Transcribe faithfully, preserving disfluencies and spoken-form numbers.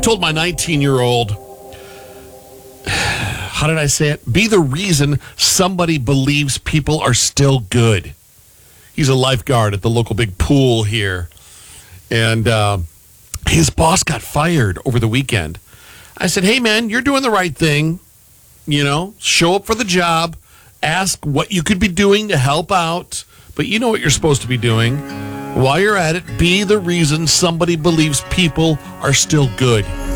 told my nineteen-year-old, how did I say it? Be the reason somebody believes people are still good. He's a lifeguard at the local big pool here. And uh, his boss got fired over the weekend. I said, hey, man, you're doing the right thing. You know, show up for the job. Ask what you could be doing to help out. But you know what you're supposed to be doing. While you're at it, be the reason somebody believes people are still good.